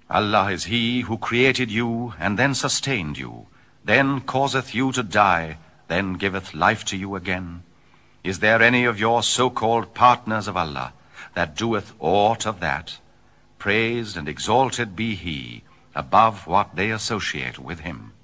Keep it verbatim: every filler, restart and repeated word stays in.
Allah is he who created you and then sustained you, then causeth you to die, then giveth life to you again. Is there any of your so-called partners of Allah that doeth aught of that? Praised and exalted be he above what they associate with him.